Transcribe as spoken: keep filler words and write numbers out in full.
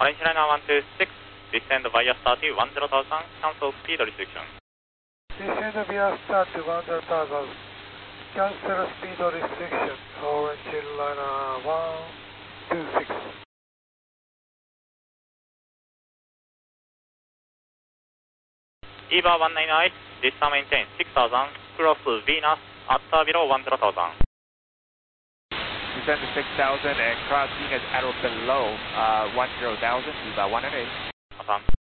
Orange liner one two six, descend via thirty, one zero thousand, cancel speed restriction. Descend via thirty, one zero thousand, cancel speed restriction. Orange liner one two six. EVA one nine eight, distance maintain six thousand, cross Venus at below one zero thousand. Descend to six thousand and cross Venus at or below uh, one zero thousand, EVA one nine eight. Affirm.